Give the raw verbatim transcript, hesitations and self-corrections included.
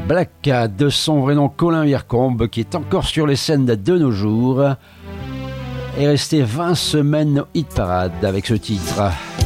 Black Cat, de son vrai nom Colin Vircombe, qui est encore sur les scènes de nos jours, est resté vingt semaines au hit parade avec ce titre.